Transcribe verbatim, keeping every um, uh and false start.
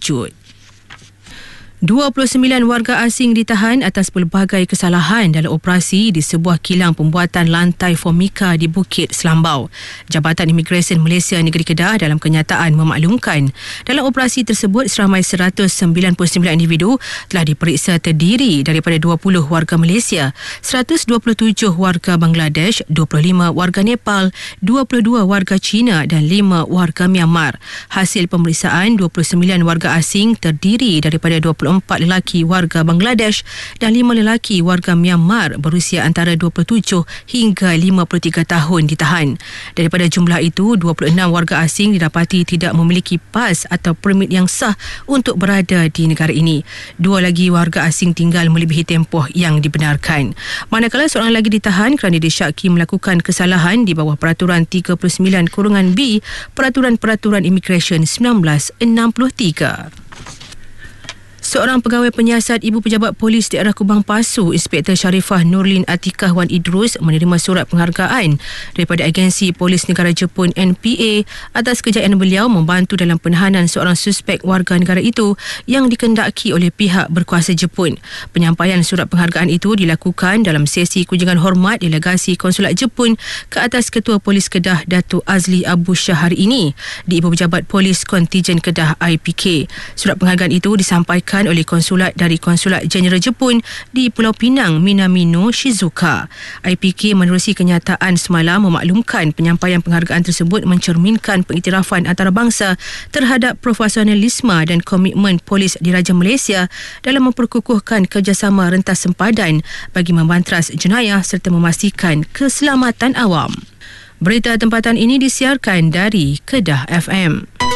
terkejut. dua puluh sembilan warga asing ditahan atas pelbagai kesalahan dalam operasi di sebuah kilang pembuatan lantai Formika di Bukit Selambau. Jabatan Imigresen Malaysia Negeri Kedah dalam kenyataan memaklumkan dalam operasi tersebut seramai seratus sembilan puluh sembilan individu telah diperiksa, terdiri daripada dua puluh warga Malaysia, seratus dua puluh tujuh warga Bangladesh, dua puluh lima warga Nepal, dua puluh dua warga China dan lima warga Myanmar. Hasil pemeriksaan dua puluh sembilan warga asing terdiri daripada dua puluh empat lelaki warga Bangladesh dan lima lelaki warga Myanmar berusia antara dua puluh tujuh hingga lima puluh tiga tahun ditahan. Daripada jumlah itu, dua puluh enam warga asing didapati tidak memiliki pas atau permit yang sah untuk berada di negara ini. Dua lagi warga asing tinggal melebihi tempoh yang dibenarkan. Manakala seorang lagi ditahan kerana disyaki melakukan kesalahan di bawah Peraturan tiga puluh sembilan B Peraturan-Peraturan Imigresen seribu sembilan ratus enam puluh tiga. Seorang pegawai penyiasat Ibu Pejabat Polis Daerah Kubang Pasu, Inspektor Sharifah Nurlin Atikah Wan Idrus, menerima surat penghargaan daripada Agensi Polis Negara Jepun N P A atas kejayaan beliau membantu dalam penahanan seorang suspek warga negara itu yang dikendaki oleh pihak berkuasa Jepun. Penyampaian surat penghargaan itu dilakukan dalam sesi kunjungan hormat delegasi Konsulat Jepun ke atas Ketua Polis Kedah Datuk Azli Abu Shah hari ini di Ibu Pejabat Polis Kontijen Kedah I P K. Surat penghargaan itu disampaikan oleh konsulat dari Konsulat Jeneral Jepun di Pulau Pinang, Minamino, Shizuoka. I P K menerusi kenyataan semalam memaklumkan penyampaian penghargaan tersebut mencerminkan pengiktirafan antarabangsa terhadap profesionalisme dan komitmen polis diraja Malaysia dalam memperkukuhkan kerjasama rentas sempadan bagi membantras jenayah serta memastikan keselamatan awam. Berita tempatan ini disiarkan dari Kedah F M.